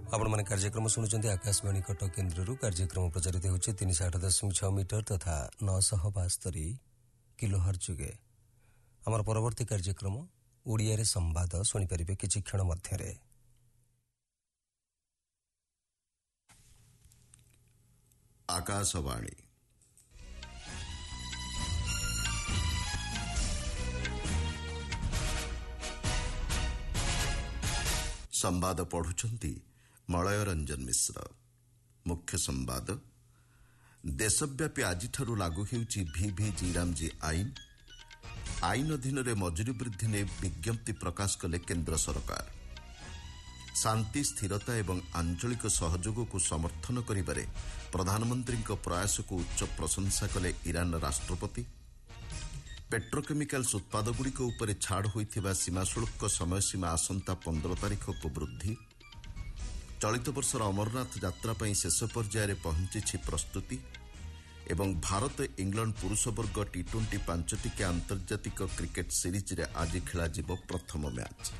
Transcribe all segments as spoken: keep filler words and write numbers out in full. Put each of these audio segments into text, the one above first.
आपण मैंने कार्यक्रम शुणुंट आकाशवाणी कटक केन्द्र कार्यक्रम प्रचारित होती तीन सौ आठ दशमिक छह मीटर तथा नौ सौ बास्तरी किलोहर्ट्ज जुगे आमर परवर्ती कार्यक्रम ओडिया संवाद शुणिपारे किछि क्षण मध्यरे। आकाशवाणी संवाद पढ़ुछंती मलय रंजन मिश्र। मुख्य संवाद देशव्यापी आजिठारु लागू हेउछि भिभि जीरामजी आईन। आईन अधीन मजुरी वृद्धि ने विज्ञप्ति प्रकाश कले केंद्र सरकार। शांति स्थिरता एवं आंचलिक सहयोग को समर्थन करिबारे प्रधानमंत्री प्रयास को उच्च प्रशंसा कले ईरान राष्ट्रपति। पेट्रोकेमिकल्स उत्पादगुड़िक उपरे छाड़ होइथिबा सीमा शुल्क समय सीमा आसंता पंद्रह तारीख को वृद्धि। चलित वर्षर अमरनाथ यात्रा पई शेष पर्यायर पहुंची प्रस्तुति एवं भारत इंग्लैंड पुरुष वर्ग टी ट्वेंटी पांचटिकिया आंतर्जातिक क्रिकेट सीरीज रे आज खेला जिवो प्रथम मैच।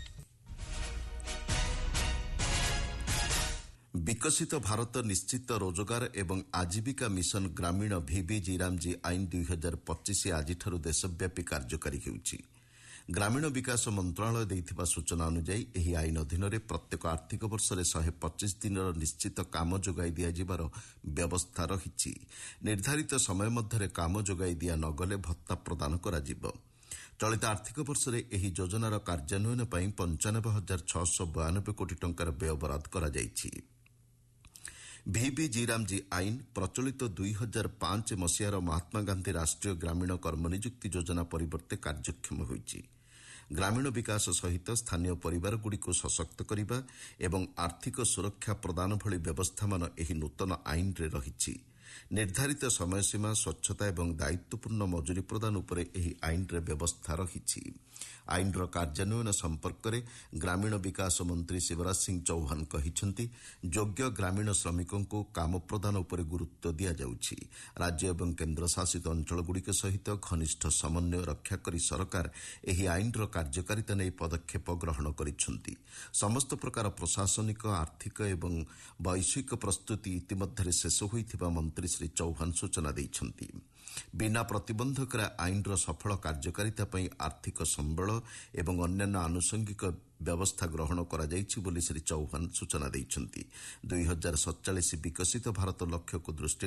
विकसित भारत निश्चित रोजगार एवं आजीविका मिशन ग्रामीण भिभि जीरामजी आईन दुई हजार पच्चीस आजिठारु देशव्यापी कार्यकारी हेउछि। ग्रामीण विकास मंत्रालय दैथिबा सूचना अनुसार एही आईन अधीन प्रत्येक आर्थिक वर्ष में शहे पच्चीस दिन निश्चित काम जोगाई दियाजिबार व्यवस्था रहिछि। निर्धारित समय मध्य काम जोगाई दिया नगले भत्ता प्रदान कराजिबो। चलित आर्थिक वर्ष में एही योजनार कार्यान्वयन पई पंचानबे हजार छःश बयानबे कोटी टंकार व्यय बराद करा जाइछि। भिभि जीरामजी आईन प्रचलित दुई हजार पांच मसीहार महात्मा गांधी राष्ट्रीय ग्रामीण कर्मनियुक्ति योजना परिवर्ते कार्यक्षम होइछि। ग्रामीण विकास सहित स्थानीय परिवारगुड़िक सशक्त करने एवं आर्थिक सुरक्षा प्रदान भली व्यवस्था मान एही नूतन आईन रे रहिछि। निर्धारित समय सीमा स्वच्छता एवं दायित्वपूर्ण मजुरी प्रदान उपरे एही आईन रे व्यवस्था रहिछि। आईन रो कार्यान्वयन संपर्क में ग्रामीण विकास मंत्री शिवराज सिंह चौहान कहिछंती योग्य ग्रामीण श्रमिकों को काम प्रदान उपरे गुरुत्व दिया जाउछि। राज्य एवं केंद्र शासित अंचलगुड़िक सहित घनिष्ठ समन्वय रक्षा करी सरकार एही आईन रो कार्यकारिता नै पदक्षेप ग्रहण करिछंती। समस्त प्रकार प्रशासनिक आर्थिक एवं वैश्विक प्रस्तुति इतिमध्यरे शेष होइथिबा मंत्री श्री चौहान सूचना दैछंती। बिना प्रतिबंधक आईन रो सफल कार्यकारिता पई आर्थिक संबल एवं अन्यान्य आनुषंगिक व्यवस्था ग्रहण करा जाइछि बोली श्री चौहान सूचना दैछंती। दुई हजार सतचालीस विकसित भारत लक्ष्य को दृष्टि